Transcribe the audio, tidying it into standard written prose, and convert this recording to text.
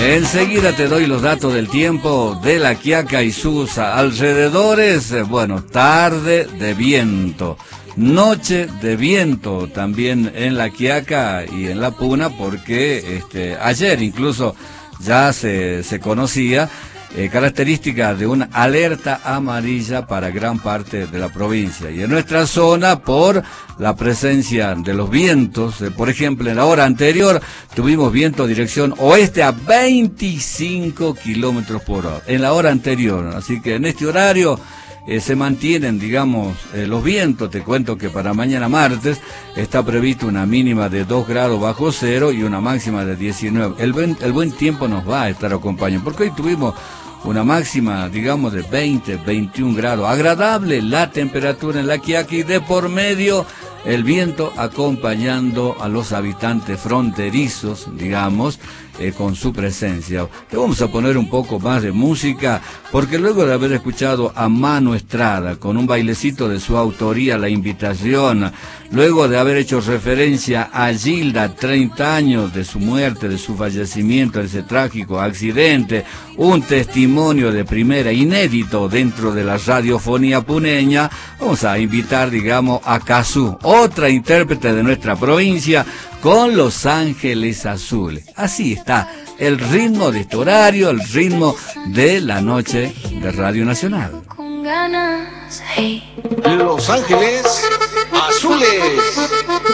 Enseguida te doy los datos del tiempo de La Quiaca y sus alrededores. Bueno, tarde de viento, noche de viento también en La Quiaca y en La Puna, porque ayer incluso ya se conocía característica de una alerta amarilla para gran parte de la provincia. Y en nuestra zona, por la presencia de los vientos, por ejemplo, en la hora anterior tuvimos viento dirección oeste a 25 kilómetros por hora. En la hora anterior, así que en este horario se mantienen, digamos, los vientos. Te cuento que para mañana martes está previsto una mínima de 2 grados bajo cero y una máxima de 19. El buen tiempo nos va a estar acompañando, porque hoy tuvimos una máxima, digamos, de 20, 21 grados. Agradable la temperatura en La Quiaca y de por medio el viento acompañando a los habitantes fronterizos, digamos, con su presencia. Le vamos a poner un poco más de música, porque luego de haber escuchado a Manu Estrada con un bailecito de su autoría, La Invitación, luego de haber hecho referencia a Gilda, 30 años de su muerte, de su fallecimiento, de ese trágico accidente, un testimonio de primera inédito dentro de la radiofonía puneña, vamos a invitar, digamos, a Cazzu, otra intérprete de nuestra provincia, con Los Ángeles Azules. Así está el ritmo de este horario, el ritmo de la noche de Radio Nacional. Los Ángeles Azules.